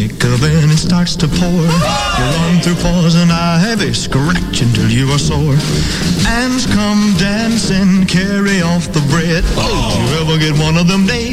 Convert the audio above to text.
makeup and it starts to pour. You run through poison ivy, scratch until you are sore. Ants come dancing, carry off the bread. Oh, you ever get one of them days?